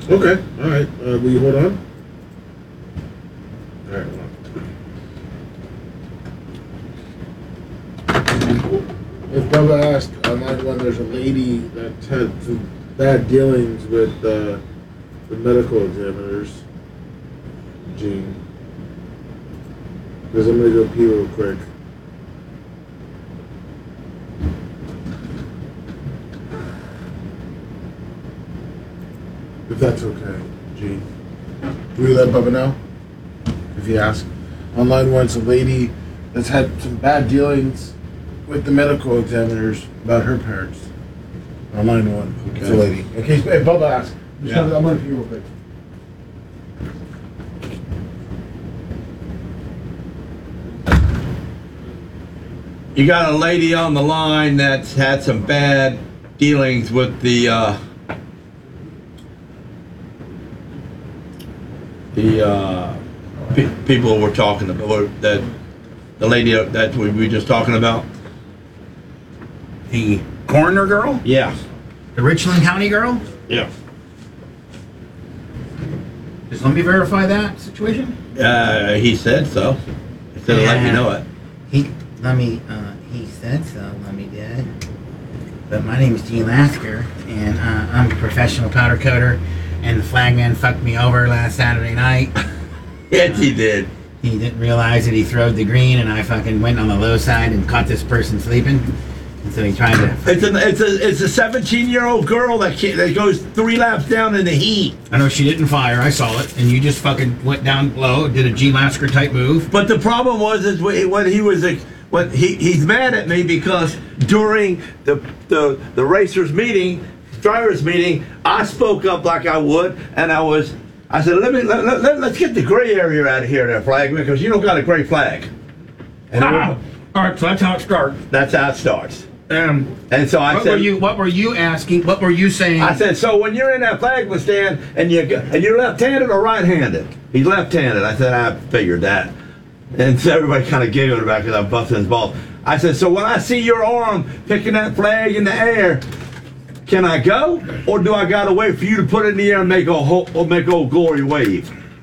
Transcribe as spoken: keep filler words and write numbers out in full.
Okay, all right. Uh, will you hold on? All right, hold on. If Bubba asked on line one, there's a lady that had some bad dealings with uh, the medical examiners. Gene. Because I'm going to go pee real quick. If that's okay, Gene. Will you let Bubba know? If you ask. On line one, it's a lady that's had some bad dealings with the medical examiners about her parents. On line one. Okay. It's a lady. In case if Bubba asks. Yeah. I'm going to pee real quick. You got a lady on the line that's had some bad dealings with the uh, the uh, pe- people we're talking about. Or that the lady that we were just talking about. The coroner girl? Yeah. The Richland County girl? Yeah. Just let me verify that situation. Uh, he said so. He said to let me Yeah. know it. He let me. Uh, he said so. Let me did. But my name is Gene Lasker, and uh, I'm a professional powder coater. And the flagman fucked me over last Saturday night. Yes, he did. He didn't realize that he throwed the green, and I fucking went on the low side and caught this person sleeping. And so he tried to. It's a it's a it's a seventeen year old girl that can't, that goes three laps down in the heat. I know she didn't fire. I saw it, and you just fucking went down low, did a G Lasker type move. But the problem was is when when he was a, when he he's mad at me because during the the the racers meeting, drivers meeting, I spoke up like I would, and I was I said let me let, let, let's get the gray area out of here, there, flagman, because you don't got a gray flag. And Ah, all right, so that's how it starts. that's how it starts. Um, And so I what said, were you? What were you asking? What were you saying? I said, so when you're in that flagman stand and you and you're left-handed or right-handed? He's left-handed. I said, I figured that. And so everybody kind of giggled about because I busted his balls. I said, so when I see your arm picking that flag in the air, can I go, or do I gotta wait for you to put it in the air and make a whole, or make old glory wave?